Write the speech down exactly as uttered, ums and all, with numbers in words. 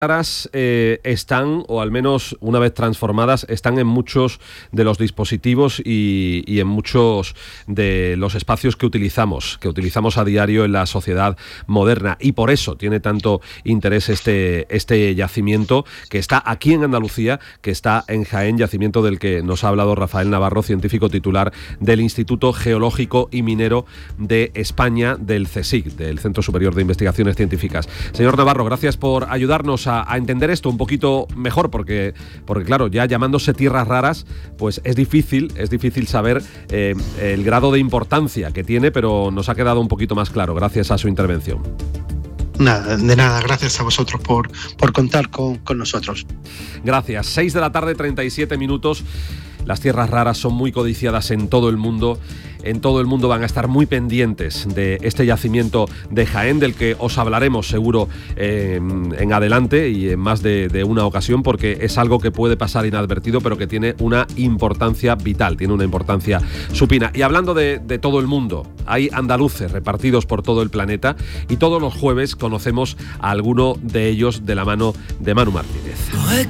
raras eh, están, o al menos una vez transformadas, están en muchos de los dispositivos y, y en muchos de los espacios que utilizamos, que utilizamos a diario en la sociedad moderna. Y por eso tiene tanto interés este, este yacimiento que está aquí en Andalucía, que está en Jaén, yacimiento del que nos ha hablado Rafael Navarro, científico titular del Instituto Geológico y Minero de España, del CSIC, del Centro Superior de Investigaciones Científicas. Señor Navarro, gracias por ayudarnos a A, a entender esto un poquito mejor, porque, porque claro, ya llamándose tierras raras, pues es difícil, es difícil saber eh, el grado de importancia que tiene, pero nos ha quedado un poquito más claro gracias a su intervención. Nada, de nada, gracias a vosotros por, por contar con, con nosotros. Gracias. seis de la tarde, treinta y siete minutos. Las tierras raras son muy codiciadas en todo el mundo. En todo el mundo van a estar muy pendientes de este yacimiento de Jaén, del que os hablaremos seguro eh, en adelante y en más de, de una ocasión, porque es algo que puede pasar inadvertido, pero que tiene una importancia vital, tiene una importancia supina. Y hablando de, de todo el mundo, hay andaluces repartidos por todo el planeta y todos los jueves conocemos a alguno de ellos de la mano de Manu Martínez.